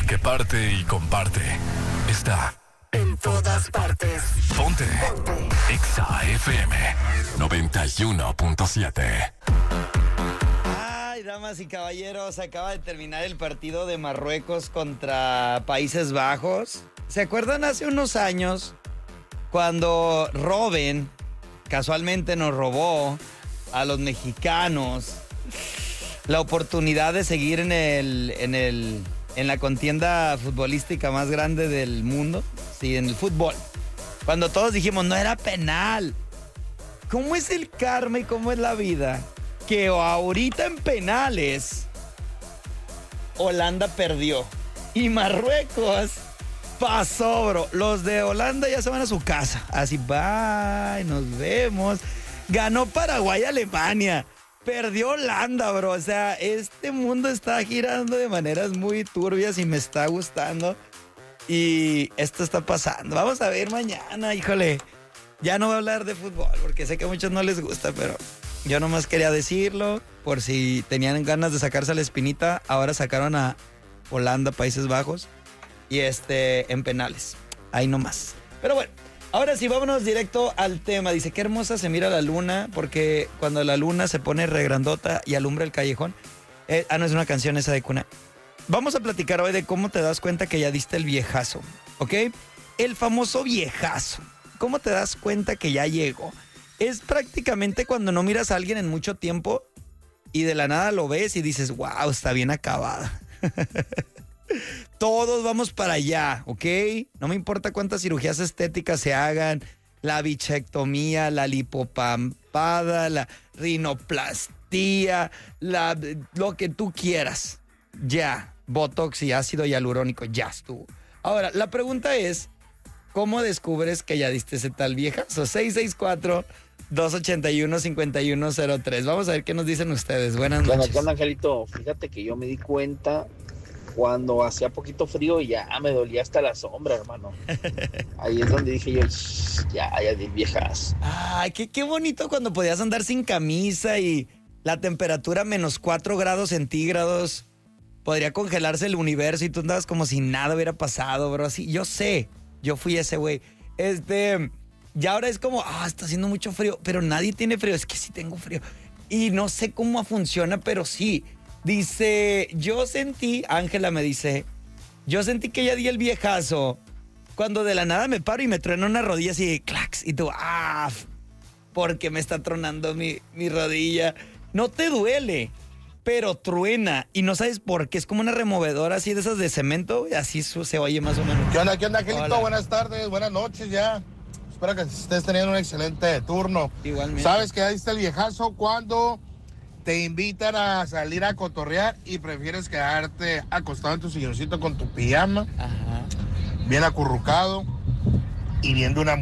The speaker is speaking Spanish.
que parte y comparte. Está en todas partes. Ponte. Exa FM 91.7. Ay, damas y caballeros, acaba de terminar el partido de Marruecos contra Países Bajos. ¿Se acuerdan hace unos años cuando Robben casualmente nos robó a los mexicanos la oportunidad de seguir en la contienda futbolística más grande del mundo? Sí, en el fútbol. Cuando todos dijimos, no era penal. ¿Cómo es el karma y cómo es la vida? Que ahorita en penales Holanda perdió y Marruecos pasó, bro. Los de Holanda ya se van a su casa. Así, bye, nos vemos. Ganó Paraguay a Alemania. Perdió Holanda, bro. O sea, este mundo está girando de maneras muy turbias y me está gustando. Y esto está pasando. Vamos a ver mañana, híjole. Ya no voy a hablar de fútbol porque sé que a muchos no les gusta, pero yo nomás quería decirlo por si tenían ganas de sacarse la espinita. Ahora sacaron a Holanda, Países Bajos, y en penales. Ahí nomás. Pero bueno, ahora sí, vámonos directo al tema. Dice, qué hermosa se mira la luna, porque cuando la luna se pone regrandota y alumbra el callejón. No es una canción esa de cuna. Vamos a platicar hoy de cómo te das cuenta que ya diste el viejazo, ¿ok? El famoso viejazo. ¿Cómo te das cuenta que ya llegó? Es prácticamente cuando no miras a alguien en mucho tiempo y de la nada lo ves y dices, wow, está bien acabada. Todos vamos para allá, ¿ok? No me importa cuántas cirugías estéticas se hagan, la bichectomía, la lipopampada, la rinoplastía, lo que tú quieras. Ya, botox y ácido hialurónico, ya estuvo. Ahora, la pregunta es, ¿cómo descubres que ya diste ese tal viejazo? 664-281-5103. Vamos a ver qué nos dicen ustedes. Buenas noches. ¿Qué onda, Angelito? Fíjate que yo me di cuenta cuando hacía poquito frío y ya me dolía hasta la sombra, hermano. Ahí es donde dije yo, ya di viejas. Ay, qué bonito cuando podías andar sin camisa y la temperatura -4 grados centígrados. Podría congelarse el universo y tú andabas como si nada hubiera pasado, bro. Así, yo sé, yo fui ese güey. Ya ahora es como, está haciendo mucho frío, pero nadie tiene frío. Es que sí tengo frío. Y no sé cómo funciona, pero sí. Dice, Ángela me dice, yo sentí que ya di el viejazo cuando de la nada me paro y me truena una rodilla así, clax, y tú, porque me está tronando mi rodilla. No te duele, pero truena y no sabes por qué. Es como una removedora así de esas de cemento, y así se oye más o menos. ¿Qué onda, Angelito? Hola. Buenas tardes, buenas noches ya. Espero que estés teniendo un excelente turno. Igualmente. ¿Sabes que ya diste el viejazo cuando te invitan a salir a cotorrear y prefieres quedarte acostado en tu silloncito con tu pijama, Ajá. bien acurrucado y viendo una